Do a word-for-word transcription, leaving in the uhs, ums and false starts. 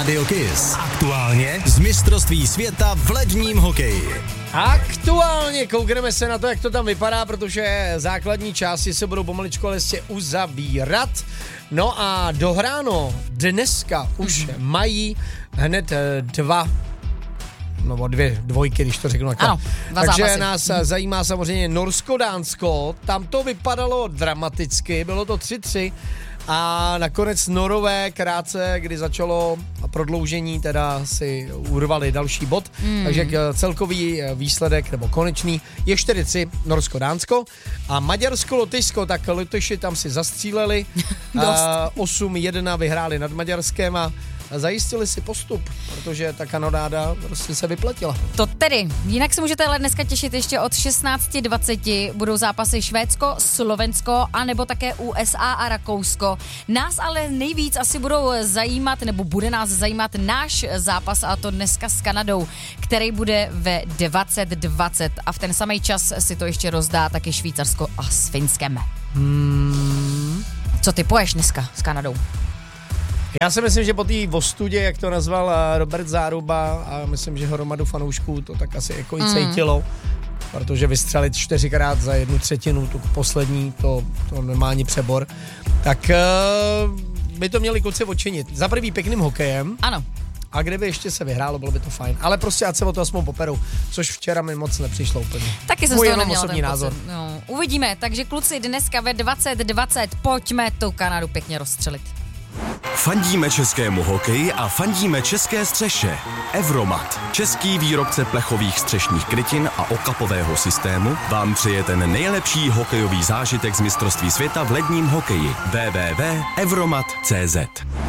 Radio Kiss. Aktuálně z mistrovství světa v ledním hokeji. Aktuálně koukneme se na to, jak to tam vypadá, protože základní části se budou pomaličku listě uzavírat. No a dohráno dneska už mm-hmm. mají hned dva nebo dvě dvojky, když to řeknu takhle. Ano, dva Takže zápasy. nás hmm. zajímá samozřejmě Norsko-Dánsko. Tam to vypadalo dramaticky, bylo to tři tři a nakonec Norové krátce, kdy začalo prodloužení, teda si urvali další bod. Hmm. Takže celkový výsledek, nebo konečný, je čtyři tři Norsko-Dánsko a Maďarsko-Lotyšsko, tak Lotyši tam si zastříleli. osm jedna vyhráli nad Maďarskem a zajistili si postup, protože ta kanonáda prostě se vyplatila. To tedy. Jinak se můžete ale dneska těšit ještě od šestnáct dvacet. Budou zápasy Švédsko, Slovensko a nebo také U S A a Rakousko. Nás ale nejvíc asi budou zajímat, nebo bude nás zajímat náš zápas, a to dneska s Kanadou, který bude ve dvacet dvacet a v ten samý čas si to ještě rozdá taky Švýcarsko a s Finskem. Hmm. Co ty poješ dneska s Kanadou? Já si myslím, že po té ostudě, jak to nazval Robert Záruba, a myslím, že hromadu fanoušků to tak asi jako i cítilo, mm. protože vystřelit čtyřikrát za jednu třetinu, tu poslední, to, to nemá ani přebor, tak uh, by to měli kluci odčinit. Za prvý pěkným hokejem. Ano. A kdyby ještě se vyhrálo, bylo by to fajn. Ale prostě ať se o to aspoň poperou, což včera mi moc nepřišlo úplně. Taky jsem z toho neměla osobní názor. No, uvidíme, takže kluci dneska ve dvacet dvacet pojďme tu Kanadu pěkně rozstřelit. Fandíme českému hokeji a fandíme české střeše. Evromat, český výrobce plechových střešních krytin a okapového systému, vám přeje ten nejlepší hokejový zážitek z mistrovství světa v ledním hokeji. w w w tečka evromat tečka cé zet